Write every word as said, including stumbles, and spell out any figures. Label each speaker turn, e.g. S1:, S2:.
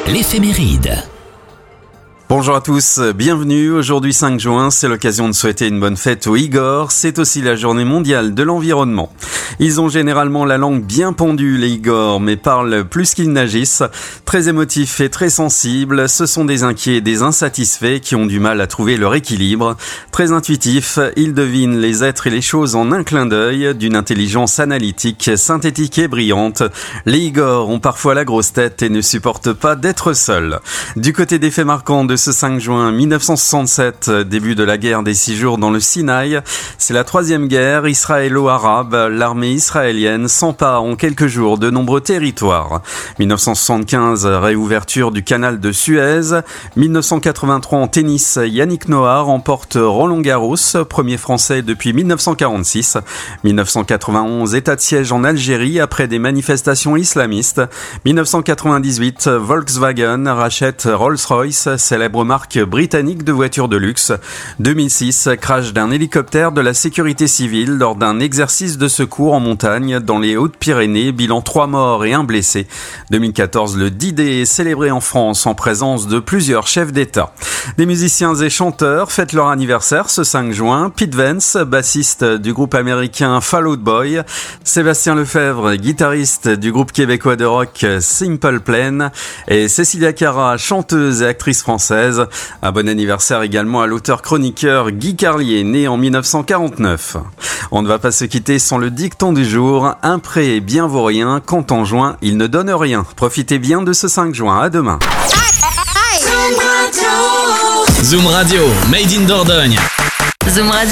S1: l'éphéméride.
S2: Bonjour à tous, bienvenue. Aujourd'hui cinq juin, c'est l'occasion de souhaiter une bonne fête aux Igors. C'est aussi la journée mondiale de l'environnement. Ils ont généralement la langue bien pendue, les Igors, mais parlent plus qu'ils n'agissent. Très émotifs et très sensibles, ce sont des inquiets et des insatisfaits qui ont du mal à trouver leur équilibre. Très intuitifs, ils devinent les êtres et les choses en un clin d'œil, d'une intelligence analytique, synthétique et brillante. Les Igors ont parfois la grosse tête et ne supportent pas d'être seuls. Du côté des faits marquants de ce cinq juin mille neuf cent soixante-sept, début de la guerre des six jours dans le Sinaï, c'est la troisième guerre israélo-arabe. L'armée israélienne s'empare en quelques jours de nombreux territoires. mille neuf cent soixante-quinze, réouverture du canal de Suez. mille neuf cent quatre-vingt-trois, en tennis, Yannick Noah remporte Roland Garros, premier français depuis mille neuf cent quarante-six. mille neuf cent quatre-vingt-onze, état de siège en Algérie après des manifestations islamistes. mille neuf cent quatre-vingt-dix-huit, Volkswagen rachète Rolls-Royce, célèbre marque britannique de voitures de luxe. deux mille six, crash d'un hélicoptère de la sécurité civile lors d'un exercice de secours en montagne dans les Hautes-Pyrénées, bilan trois morts et un blessé. deux mille quatorze, le D-Day est célébré en France en présence de plusieurs chefs d'État. Des musiciens et chanteurs fêtent leur anniversaire ce cinq juin. Pete Wentz, bassiste du groupe américain Fall Out Boy. Sébastien Lefebvre, guitariste du groupe québécois de rock Simple Plan. Et Cécilia Cara, chanteuse et actrice française. Un bon anniversaire également à l'auteur-chroniqueur Guy Carlier, né en mille neuf cent quarante-neuf. On ne va pas se quitter sans le dicton du jour. Un prêt bien vaut rien quand en juin il ne donne rien. Profitez bien de ce cinq juin. À demain.
S1: Zoom Radio, Made in Dordogne.
S3: Zoom Radio.